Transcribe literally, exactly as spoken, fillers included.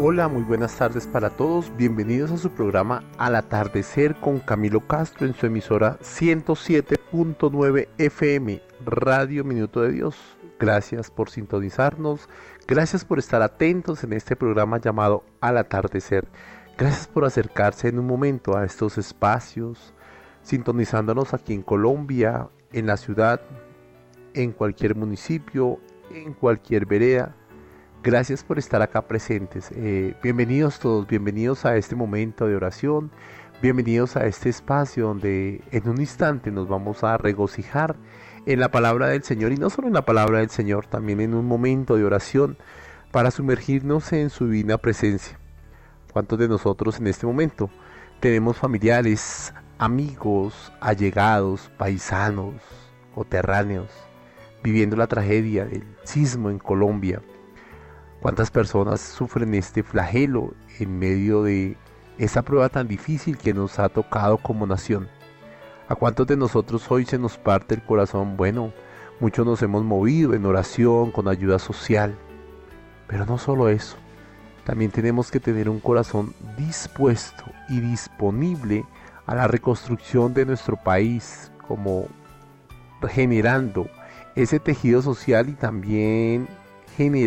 Hola, muy buenas tardes para todos. Bienvenidos a su programa Al Atardecer con Camilo Castro en su emisora ciento siete punto nueve F M, Radio Minuto de Dios. Gracias por sintonizarnos, gracias por estar atentos en este programa llamado Al Atardecer. Gracias por acercarse en un momento a estos espacios, sintonizándonos aquí en Colombia, en la ciudad, en cualquier municipio, en cualquier vereda. Gracias por estar acá presentes. Eh, bienvenidos todos, bienvenidos a este momento de oración, bienvenidos a este espacio donde en un instante nos vamos a regocijar en la palabra del Señor, y no solo en la palabra del Señor, también en un momento de oración para sumergirnos en su divina presencia. ¿Cuántos de nosotros en este momento tenemos familiares, amigos, allegados, paisanos, coterráneos, viviendo la tragedia del sismo en Colombia? ¿Cuántas personas sufren este flagelo en medio de esa prueba tan difícil que nos ha tocado como nación? ¿A cuántos de nosotros hoy se nos parte el corazón? Bueno, muchos nos hemos movido en oración, con ayuda social, pero no solo eso. También tenemos que tener un corazón dispuesto y disponible a la reconstrucción de nuestro país, como generando ese tejido social y también generando